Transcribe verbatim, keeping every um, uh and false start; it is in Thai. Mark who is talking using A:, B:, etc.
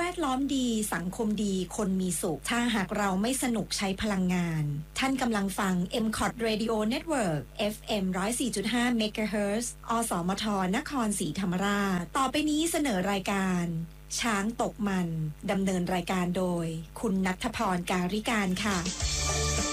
A: ดล้อมดีสังคมดีคนมีสุขถ้าหากเราไม่สนุกใช้พลังงานท่านกำลังฟัง เอ็ม คอ ที Radio Network เอฟ เอ็ม หนึ่งร้อยสี่จุดห้า เมกะเฮิรตซ์ อสมทนครศรีธรรมราชต่อไปนี้เสนอรายการช้างตกมันดำเนินรายการโดยคุณณัฐพร การิการค่ะ